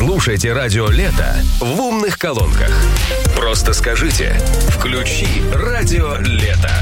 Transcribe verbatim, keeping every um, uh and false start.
Слушайте радио «Лето» в умных колонках. Просто скажите «Включи радио Лето».